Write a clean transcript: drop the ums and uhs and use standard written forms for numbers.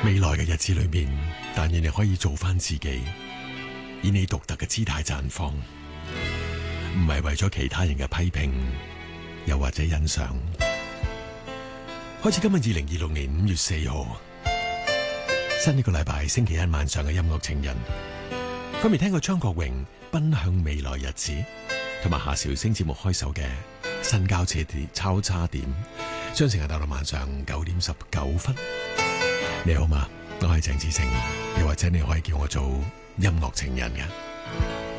未來嘅日子裏面，但願你可以做翻自己，以你獨特嘅姿態綻放，唔係為咗其他人嘅批評，又或者欣賞。開始今日2026年5月4號，新一個禮拜星期一晚上嘅音樂情人，分別聽過張國榮《奔向未來日子》，同埋夏韶聲節目開首嘅《新交車點抄差點》，將成日到到晚上9:19。你好嗎？我係鄭志誠，又或者你可以叫我做音樂情人嘅。